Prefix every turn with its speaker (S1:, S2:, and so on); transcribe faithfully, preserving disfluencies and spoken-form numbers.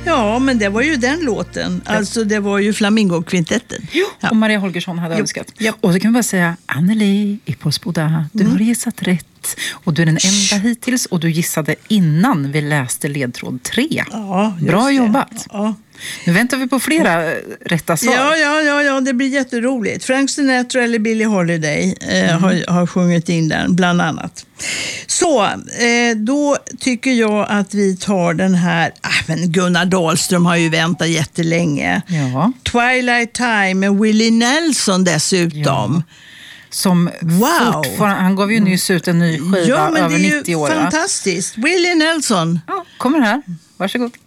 S1: Ja, men det var ju den låten. Alltså det var ju Flamingo-kvintetten.
S2: Jo, ja. Och Maria Holgersson hade önskat. Ja. Och så kan man bara säga, Anneli i Påsboda, du mm. har gissat rätt. Och du är den enda hittills och du gissade innan vi läste ledtråd tre. Ja, bra jobbat. Ja. Nu väntar vi på flera rätta svar.
S1: Ja, ja, ja, ja, det blir jätteroligt. Frank Sinatra eller Billie Holiday eh, mm. har, har sjungit in den, bland annat. Så, eh, då tycker jag att vi tar den här... Ah, men Gunnar Dahlström har ju väntat jättelänge.
S2: Ja.
S1: Twilight Time med Willie Nelson dessutom.
S2: Ja. Som wow. fortfarande... Han gav ju nyss ut en ny skiva
S1: ja, men
S2: över
S1: det är
S2: nittio år.
S1: Fantastiskt. Willie Nelson.
S2: Ja, kommer här. Varsågod.